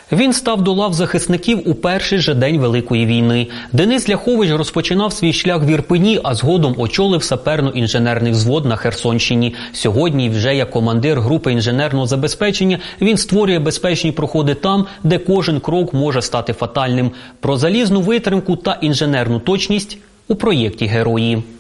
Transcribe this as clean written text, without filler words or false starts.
Він став до лав захисників у перший же день Великої війни. Денис Ляхович розпочинав свій шлях в Ірпені, а згодом очолив саперно-інженерний взвод на Херсонщині. Сьогодні вже як командир групи інженерного забезпечення він створює безпечні проходи там, де кожен крок може стати фатальним. Про залізну витримку та інженерну точність у проєкті «Герої».